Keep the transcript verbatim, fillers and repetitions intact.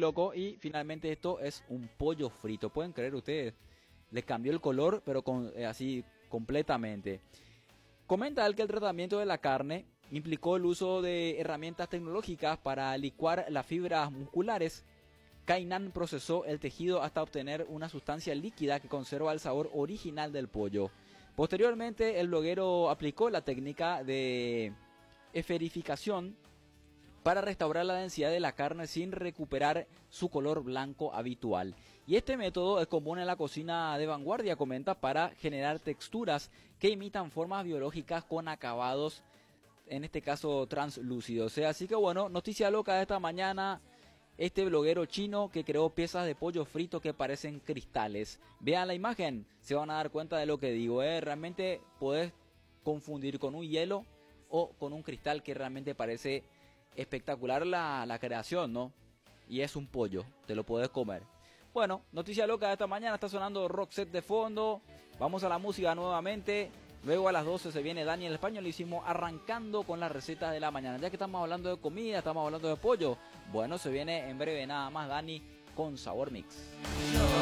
loco y finalmente esto es un pollo frito. ¿Pueden creer ustedes? Le cambió el color, pero con, eh, así completamente. Comenta él que el tratamiento de la carne implicó el uso de herramientas tecnológicas para licuar las fibras musculares. Kainan procesó el tejido hasta obtener una sustancia líquida que conserva el sabor original del pollo. Posteriormente, el bloguero aplicó la técnica de esferificación para restaurar la densidad de la carne sin recuperar su color blanco habitual. Y este método es común en la cocina de vanguardia, comenta, para generar texturas que imitan formas biológicas con acabados, en este caso translúcidos. Así que bueno, noticia loca de esta mañana. Este bloguero chino que creó piezas de pollo frito que parecen cristales. Vean la imagen, se van a dar cuenta de lo que digo. ¿eh? Realmente podés confundir con un hielo o con un cristal que realmente parece espectacular la, la creación, ¿no? Y es un pollo, te lo podés comer. Bueno, noticia loca de esta mañana, está sonando Roxette de fondo. Vamos a la música nuevamente. Luego a las doce se viene Dani el Españolísimo arrancando con las recetas de la mañana. Ya que estamos hablando de comida, estamos hablando de pollo. Bueno, se viene en breve nada más Dani con Sabor Mix.